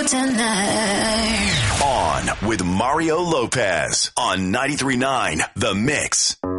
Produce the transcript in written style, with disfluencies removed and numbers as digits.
tonight. On with Mario Lopez on 93.9 The Mix.